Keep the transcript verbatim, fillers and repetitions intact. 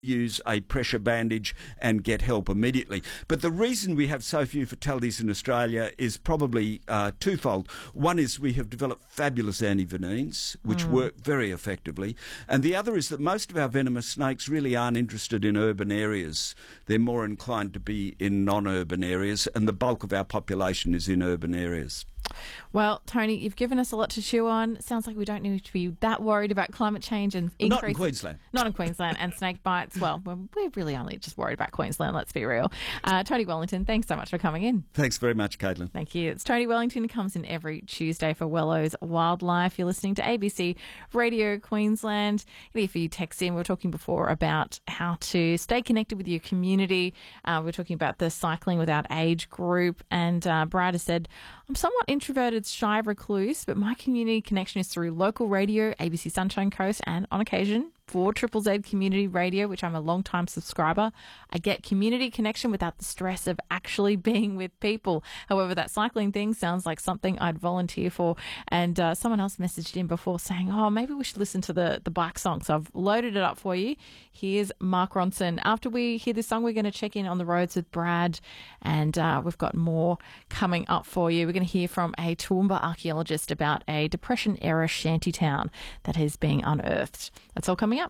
use a pressure bandage and get help immediately. But the reason we have so few fatalities in Australia is probably uh, twofold. One is we have developed fabulous antivenines, which mm. work very effectively. And the other is that most of our venomous snakes really aren't interested in urban areas. They're more inclined to be in non-urban areas, and the bulk of our population is in urban areas. Well, Tony, you've given us a lot to chew on. Sounds like we don't need to be that worried about climate change and increase. Not in Queensland. Not in Queensland and snake bites. Well, we're really only just worried about Queensland, let's be real. Uh, Tony Wellington, thanks so much for coming in. Thanks very much, Caitlin. Thank you. It's Tony Wellington, who comes in every Tuesday for Wellows Wildlife. You're listening to A B C Radio Queensland. If you text in, we were talking before about how to stay connected with your community. Uh, we we're talking about the Cycling Without Age group. And uh, Brad has said, I'm somewhat introverted, shy, recluse, but my community connection is through local radio, A B C Sunshine Coast, and on occasion for Triple Z Community Radio, which I'm a long-time subscriber. I get community connection without the stress of actually being with people. However, that cycling thing sounds like something I'd volunteer for. And uh, someone else messaged in before saying, oh, maybe we should listen to the, the bike song. So I've loaded it up for you. Here's Mark Ronson. After we hear this song, we're going to check in on the roads with Brad, and uh, we've got more coming up for you. We're going to hear from a Toowoomba archaeologist about a Depression-era shantytown that is being unearthed. That's all coming up.